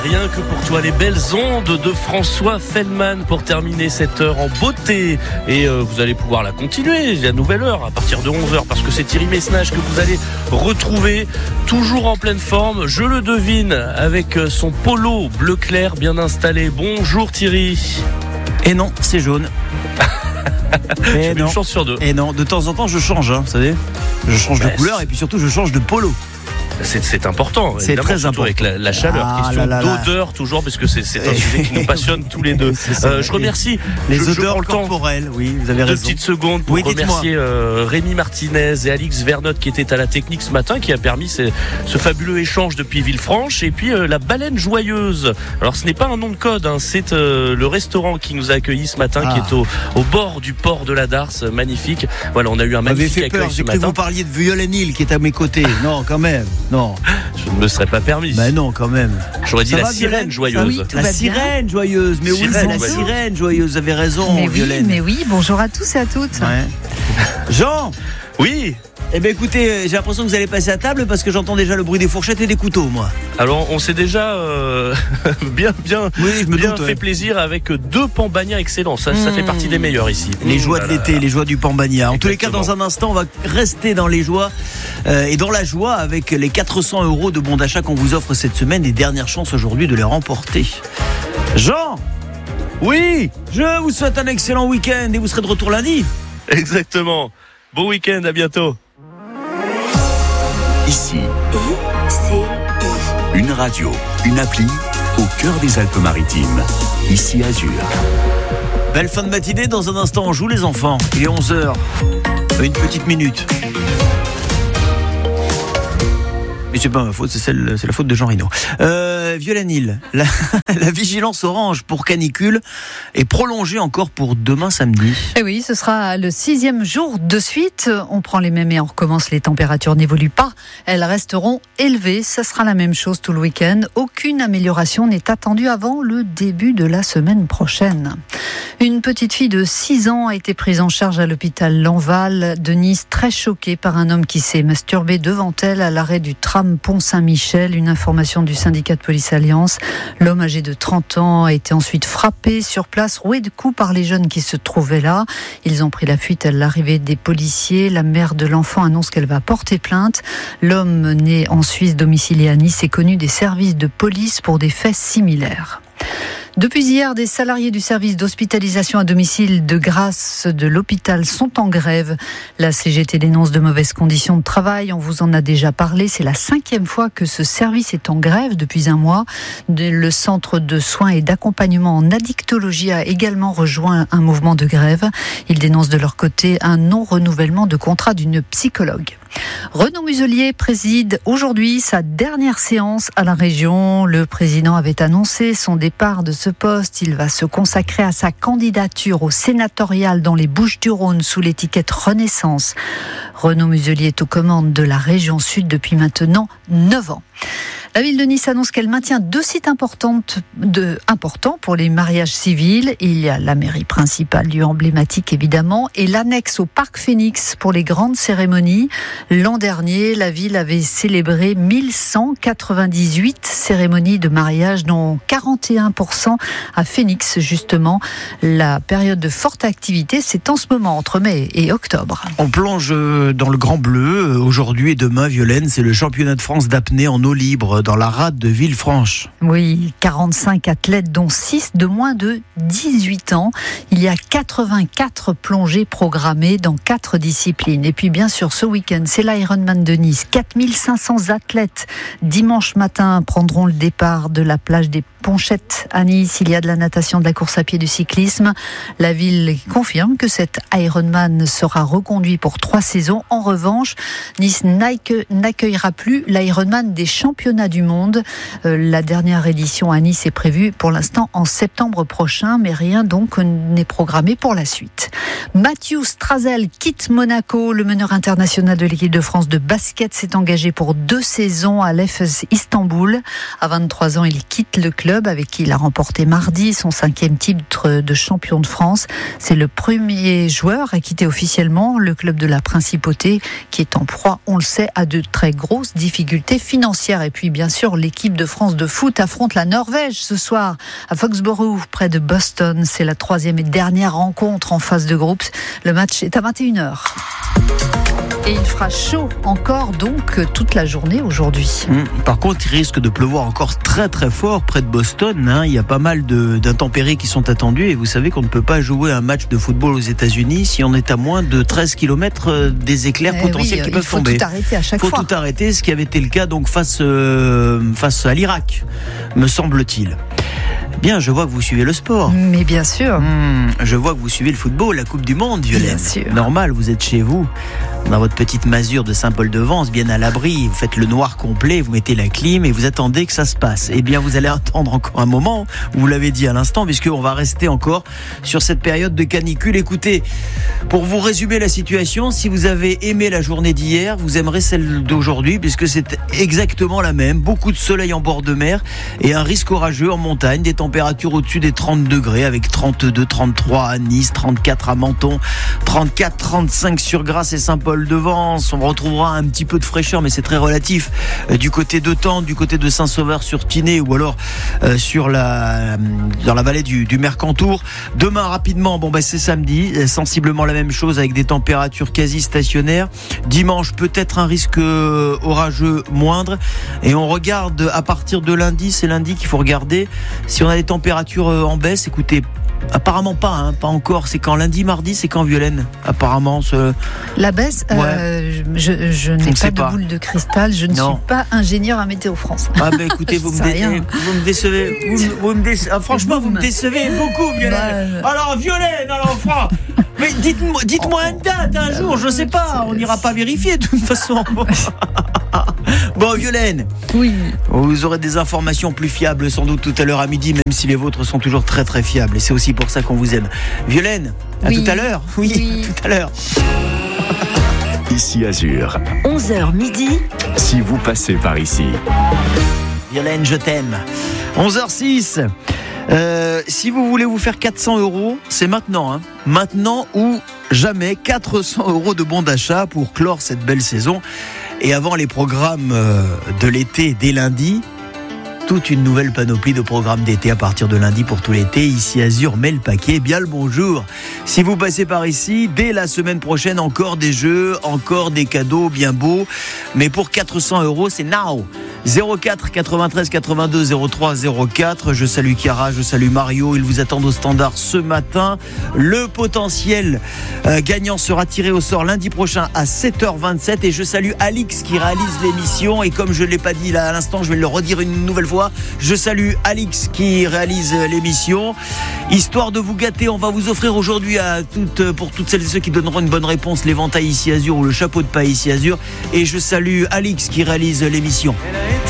rien que pour toi, les belles ondes de François Feldman pour terminer cette heure en beauté. Et vous allez pouvoir la continuer, la nouvelle heure à partir de 11h, parce que c'est Thierry Messnage que vous allez retrouver toujours en pleine forme, je le devine, avec son polo bleu clair bien installé. Bonjour Thierry. Et non, c'est jaune. Et non. Une chance sur deux. Et non, de temps en temps je change, vous savez. Je change de couleur et puis surtout je change de polo. C'est important, c'est très important avec la chaleur. Question d'odeur toujours, parce que c'est un sujet qui nous passionne tous les deux. Je remercie les odeurs corporelles. Oui, vous avez raison. 2 petites secondes pour remercier Rémi Martinez et Alix Vernotte qui étaient à la technique ce matin, qui a permis ce fabuleux échange depuis Villefranche. Et puis la Baleine Joyeuse. Alors ce n'est pas un nom de code, c'est le restaurant qui nous a accueillis ce matin, qui est au bord du port de la Darse, magnifique. Voilà, on a eu un magnifique accueil ce matin. J'ai cru que vous parliez de Viollet-Nil qui est à mes côtés. Non, quand même. Non. Je ne me serais pas permis. Ben non, quand même. J'aurais dit la sirène joyeuse. Oui, la sirène joyeuse. Mais oui, c'est la sirène joyeuse. Vous avez raison, Violaine. Mais oui, bonjour à tous et à toutes. Ouais. Jean. Oui. Eh bien écoutez, j'ai l'impression que vous allez passer à table parce que j'entends déjà le bruit des fourchettes et des couteaux, moi. Alors on s'est déjà bien fait plaisir avec 2 pambagnas excellents. Ça fait partie des meilleurs ici. Les joies de l'été, les joies du pambagna. En tous les cas, dans un instant, on va rester dans les joies et dans la joie avec les 400 € de bons d'achat qu'on vous offre cette semaine et dernière chance aujourd'hui de les remporter. Jean. Oui. Je vous souhaite un excellent week-end et vous serez de retour lundi. Exactement. Bon week-end, à bientôt. Ici, une radio, une appli au cœur des Alpes-Maritimes. Ici Azur. Belle fin de matinée, dans un instant on joue les enfants. Il est 11h. Une petite minute. Mais c'est pas ma faute, c'est la faute de Jean Rino. Viollet-Nil, la vigilance orange pour canicule est prolongée encore pour demain samedi. Et oui, ce sera le 6e jour de suite. On prend les mêmes et on recommence. Les températures n'évoluent pas. Elles resteront élevées. Ça sera la même chose tout le week-end. Aucune amélioration n'est attendue avant le début de la semaine prochaine. Une petite fille de 6 ans a été prise en charge à l'hôpital Lanval de Nice, très choquée par un homme qui s'est masturbé devant elle à l'arrêt du tram Pont-Saint-Michel. Une information du syndicat de police Alliance. L'homme âgé de 30 ans a été ensuite frappé sur place, roué de coups par les jeunes qui se trouvaient là. Ils ont pris la fuite à l'arrivée des policiers. La mère de l'enfant annonce qu'elle va porter plainte. L'homme, né en Suisse, domicilié à Nice, est connu des services de police pour des faits similaires. Depuis hier, des salariés du service d'hospitalisation à domicile de Grasse de l'hôpital sont en grève. La CGT dénonce de mauvaises conditions de travail. On vous en a déjà parlé. C'est la 5e fois que ce service est en grève depuis un mois. Le centre de soins et d'accompagnement en addictologie a également rejoint un mouvement de grève. Ils dénoncent de leur côté un non-renouvellement de contrat d'une psychologue. Renaud Muselier préside aujourd'hui sa dernière séance à la région. Le président avait annoncé son départ de ce poste. Il va se consacrer à sa candidature au sénatorial dans les Bouches-du-Rhône sous l'étiquette Renaissance. Renaud Muselier est aux commandes de la région Sud depuis maintenant 9 ans. La ville de Nice annonce qu'elle maintient 2 sites importants pour les mariages civils. Il y a la mairie principale, lieu emblématique évidemment, et l'annexe au Parc Phénix pour les grandes cérémonies. L'an dernier, la ville avait célébré 1198 cérémonies de mariage, dont 41% à Phénix justement. La période de forte activité, c'est en ce moment entre mai et octobre. On plonge dans le Grand Bleu. Aujourd'hui et demain, Violaine, c'est le championnat de France d'apnée en eau libre dans la rade de Villefranche. Oui, 45 athlètes dont 6 de moins de 18 ans. Il y a 84 plongées programmées dans 4 disciplines. Et puis bien sûr, ce week-end, c'est l'Ironman de Nice. 4500 athlètes dimanche matin prendront le départ de la plage des Ponchettes à Nice. Il y a de la natation, de la course à pied, du cyclisme. La ville confirme que cet Ironman sera reconduit pour 3 saisons. En revanche, Nice n'accueillera plus l'Ironman des championnats du monde. La dernière édition à Nice est prévue pour l'instant en septembre prochain, mais rien donc n'est programmé pour la suite. Mathieu Strazel quitte Monaco. Le meneur international de l'équipe de France de basket s'est engagé pour 2 saisons à l'Efes Istanbul. À 23 ans, il quitte le club. club avec qui il a remporté mardi son 5e titre de champion de France. C'est le premier joueur à quitter officiellement le club de la Principauté qui est en proie, on le sait, à de très grosses difficultés financières. Et puis bien sûr, l'équipe de France de foot affronte la Norvège ce soir à Foxborough près de Boston. C'est la 3e et dernière rencontre en phase de groupe. Le match est à 21h. Et il fera chaud encore donc toute la journée aujourd'hui. Par contre, il risque de pleuvoir encore très très fort près de Boston. Il y a pas mal d'intempéries qui sont attendues et vous savez qu'on ne peut pas jouer un match de football aux États-Unis si on est à moins de 13 km des éclairs potentiels qui peuvent tomber. Il faut tout arrêter à chaque fois. Il faut tout arrêter, ce qui avait été le cas donc face à l'Irak, me semble-t-il. Bien, je vois que vous suivez le sport. Mais bien sûr. Je vois que vous suivez le football, la Coupe du Monde, Violaine. Bien sûr. Normal, vous êtes chez vous, dans votre petite masure de Saint-Paul-de-Vence, bien à l'abri. Vous faites le noir complet, vous mettez la clim et vous attendez que ça se passe. Eh bien, vous allez attendre encore un moment, vous l'avez dit à l'instant, puisqu'on va rester encore sur cette période de canicule. Écoutez, pour vous résumer la situation, si vous avez aimé la journée d'hier, vous aimerez celle d'aujourd'hui, puisque c'est exactement la même. Beaucoup de soleil en bord de mer et un risque orageux en montagne, des températures au-dessus des 30 degrés avec 32, 33 à Nice, 34 à Menton, 34, 35 sur Grasse et Saint-Paul-de-Vence. On retrouvera un petit peu de fraîcheur, mais c'est très relatif. Du côté de Tente, du côté de Saint-Sauveur-sur-Tinée ou alors dans la vallée du Mercantour. Demain, rapidement, c'est samedi, sensiblement la même chose avec des températures quasi stationnaires. Dimanche, peut-être un risque orageux moindre. Et on regarde à partir de lundi, c'est lundi qu'il faut regarder si on a des températures en baisse. Écoutez, apparemment pas encore. C'est quand lundi, mardi, c'est quand, Violaine? Apparemment la baisse, ouais. Je n'ai pas de boule de cristal. Je ne suis pas ingénieur à Météo France. Écoutez, vous me décevez. Franchement, vous me décevez beaucoup, Violaine. Alors, Violaine, mais dites-moi une date un jour, je sais pas. On n'ira pas vérifier de toute façon. Bon, Violaine. Oui. Vous aurez des informations plus fiables sans doute tout à l'heure à midi, même si les vôtres sont toujours très très fiables. Et c'est aussi pour ça qu'on vous aime. Violaine, à tout à l'heure. Oui, tout à l'heure. Ici Azur. 11h midi. Si vous passez par ici. Violaine, je t'aime. 11h06. Si vous voulez vous faire 400 €, c'est maintenant. Maintenant ou jamais. 400 € de bons d'achat pour clore cette belle saison. Et avant les programmes de l'été dès lundi, toute une nouvelle panoplie de programmes d'été à partir de lundi pour tout l'été. Ici Azur met le paquet. Bien le bonjour. Si vous passez par ici, dès la semaine prochaine, encore des jeux, encore des cadeaux bien beaux. Mais pour 400 €, c'est now. 04 93 82 03 04. Je salue Chiara, je salue Mario. Ils vous attendent au standard ce matin. Le potentiel gagnant sera tiré au sort lundi prochain à 7h27. Et je salue Alix qui réalise l'émission. Et comme je ne l'ai pas dit là à l'instant, je vais le redire une nouvelle fois. Je salue Alix qui réalise l'émission. Histoire de vous gâter, on va vous offrir aujourd'hui pour toutes celles et ceux qui donneront une bonne réponse, l'éventail Ici Azur ou le chapeau de paille Ici Azur. Et je salue Alix qui réalise l'émission.